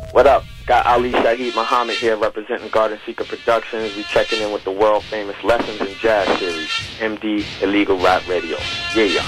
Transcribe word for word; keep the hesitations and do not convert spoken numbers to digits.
What up? Got Ali Shaheed Muhammad here representing Garden Seeker Productions. We checking in with the world famous Lessons in Jazz series, M D Illegal Rap Radio. Yeah, yeah.